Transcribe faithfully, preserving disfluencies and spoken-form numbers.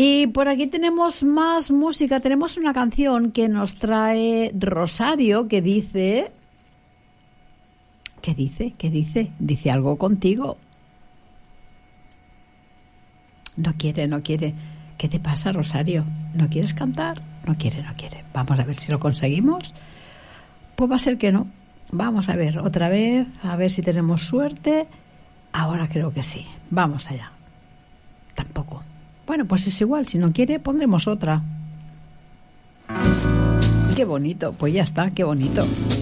Y por aquí tenemos más música, tenemos una canción que nos trae Rosario que dice... ¿Qué dice? ¿Qué dice? Dice algo contigo. No quiere, no quiere. ¿Qué te pasa, Rosario? ¿No quieres cantar? No quiere, no quiere. Vamos a ver si lo conseguimos. Pues va a ser que no. Vamos a ver otra vez, a ver si tenemos suerte. Ahora creo que sí. Vamos allá. Tampoco. Bueno, pues es igual. Si no quiere, pondremos otra. Qué bonito. Pues ya está, qué bonito.